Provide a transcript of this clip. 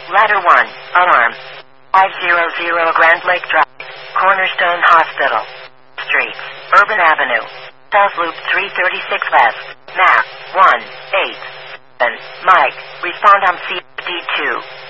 Ladder 1, alarm. 500 Grand Lake Drive, Cornerstone Hospital. Streets, Urban Avenue. South Loop 336 West. Map 187. Mike, respond on CFD2.